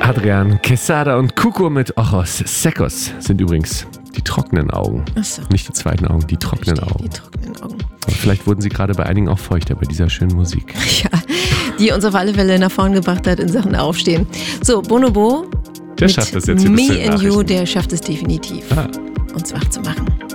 Adrian Quesada und Cuco mit Ojos Secos sind übrigens die trockenen Augen. Ach so. Nicht die zweiten Augen, die trockenen Augen. Die trockenen Augen. Aber vielleicht wurden sie gerade bei einigen auch feuchter bei dieser schönen Musik. Ja, die uns auf alle Fälle nach vorn gebracht hat in Sachen Aufstehen. So, Bonobo. Der schafft es jetzt hier bis zu Me den and You, Nachrichten. der schafft es definitiv, uns wach zu machen.